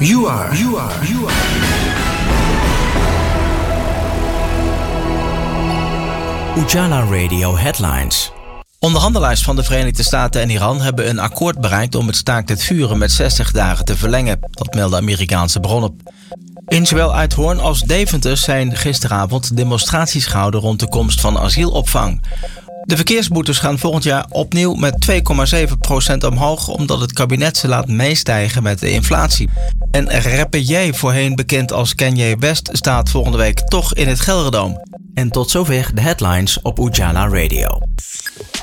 You are. Ujala Radio Headlines. Onderhandelaars van de Verenigde Staten en Iran hebben een akkoord bereikt om het staakt het vuren met 60 dagen te verlengen. Dat melden Amerikaanse bronnen. In zowel Uithoorn als Deventer zijn gisteravond demonstraties gehouden rond de komst van asielopvang. De verkeersboetes gaan volgend jaar opnieuw met 2,7% omhoog, omdat het kabinet ze laat meestijgen met de inflatie. En rapper Ye, voorheen bekend als Kanye West, staat volgende week toch in het Gelderdoom. En tot zover de headlines op Ujala Radio.